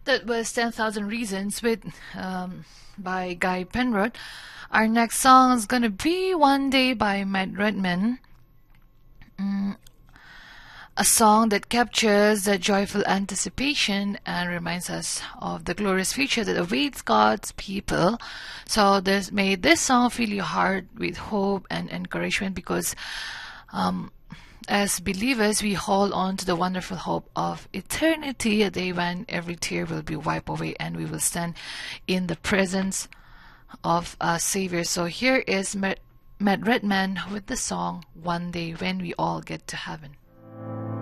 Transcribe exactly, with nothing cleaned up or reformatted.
That was ten thousand Reasons with um, by Guy Penrod. Our next song is gonna be One Day by Matt Redman. Mm, a song that captures the joyful anticipation and reminds us of the glorious future that awaits God's people. So this made this song fill your heart with hope and encouragement, because um, as believers, we hold on to the wonderful hope of eternity, a day when every tear will be wiped away and we will stand in the presence of our Savior. So here is Matt Redman with the song One Day When We All Get to Heaven.